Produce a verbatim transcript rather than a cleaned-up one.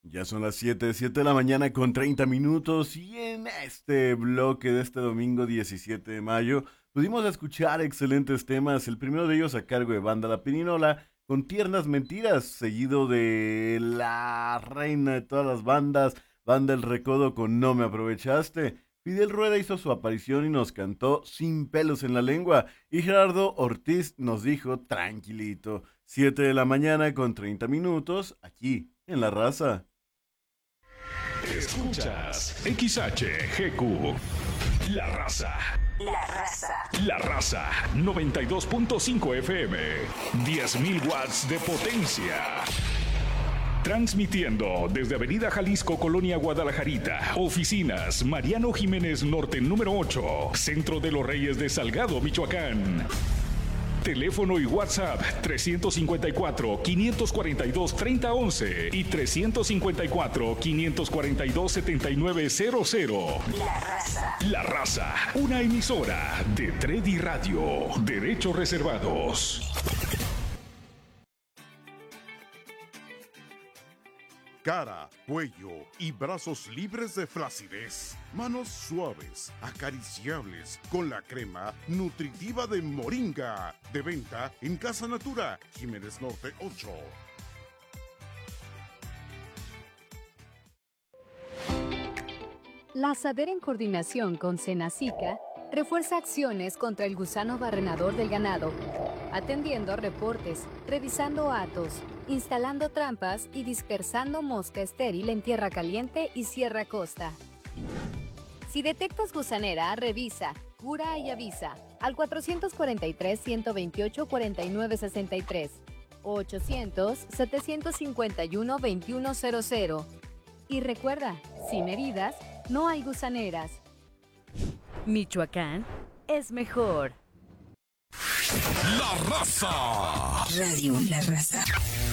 Ya son las siete, siete de la mañana con treinta minutos y en este bloque de este domingo diecisiete de mayo pudimos escuchar excelentes temas, el primero de ellos a cargo de Banda La Pirinola con Tiernas Mentiras, seguido de la reina de todas las bandas, Banda El Recodo con No Me Aprovechaste. Fidel Rueda hizo su aparición y nos cantó Sin Pelos en la Lengua y Gerardo Ortiz nos dijo Tranquilito, siete de la mañana con treinta minutos aquí en La Raza. Escuchas X H G Q, La Raza. La Raza. La Raza, noventa y dos punto cinco F M, diez mil watts de potencia. Transmitiendo desde Avenida Jalisco, Colonia Guadalajarita. Oficinas Mariano Jiménez Norte número ocho, Centro de los Reyes de Salgado, Michoacán. Teléfono y WhatsApp trescientos cincuenta y cuatro, quinientos cuarenta y dos, treinta once y trescientos cincuenta y cuatro, quinientos cuarenta y dos, setenta y nueve cero cero. La Raza. La Raza, una emisora de Tredi Radio. Derechos reservados. Cara, cuello y brazos libres de flacidez. Manos suaves, acariciables, con la crema nutritiva de Moringa. De venta en Casa Natura, Jiménez Norte ocho. La SADER en coordinación con Senacica refuerza acciones contra el gusano barrenador del ganado, atendiendo reportes, revisando atos, instalando trampas y dispersando mosca estéril en tierra caliente y sierra costa. Si detectas gusanera, revisa, cura y avisa al cuatrocientos cuarenta y tres, ciento veintiocho, cuarenta y nueve sesenta y tres o ochocientos, setecientos cincuenta y uno, veintiuno cero cero. Y recuerda, sin heridas, no hay gusaneras. Michoacán es mejor. La Raza. Radio La Raza.